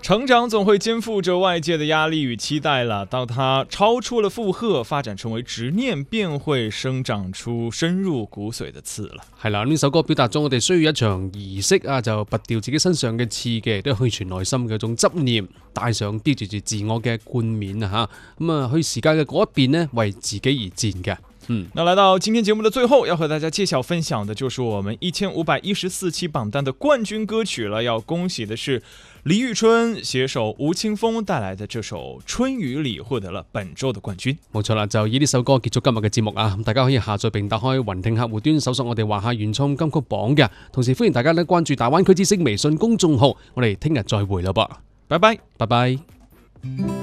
成長總會肩負着外界的壓力與期待了，當它超出了負荷，發展成為執念，便會生長出深入骨髓的刺了。 係啦，呢首歌表達咗我哋需要一場儀式啊，就拔掉自己身上嘅刺嘅，都去除內心嘅一種執念，帶上標誌住自我嘅冠冕啊吓，咁啊去時間嘅嗰一邊呢，為自己而戰嘅。 那來到今天節目的最後，要和大家揭曉分享的就是我們1514期榜單的冠軍歌曲了。要恭喜的是李宇春攜手吳青峰帶來的這首《春雨裡》獲得了本周的冠軍。 冇錯啦，就以呢首歌結束今日嘅節目啊！大家可以下載並打開雲聽客戶端，搜索我哋華夏原創金曲榜嘅。同時歡迎大家咧關注大灣區之聲微信公眾號，我哋聽日再會啦噃， 拜拜， 拜拜。